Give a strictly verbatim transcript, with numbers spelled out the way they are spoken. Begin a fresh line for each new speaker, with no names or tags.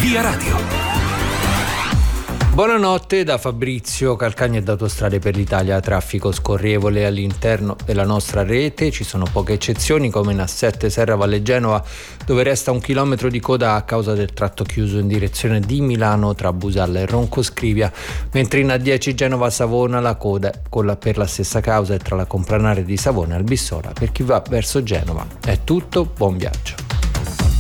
Via Radio.
Buonanotte da Fabrizio. Calcagna ed Autostrade per l'Italia. Traffico scorrevole all'interno della nostra rete, ci sono poche eccezioni come in A sette Serra Valle Genova, dove resta un chilometro di coda a causa del tratto chiuso in direzione di Milano tra Busalla e Roncoscrivia, mentre in A dieci Genova Savona la coda con la, per la stessa causa è tra la Compranare di Savona e Albissola per chi va verso Genova. È tutto, buon viaggio.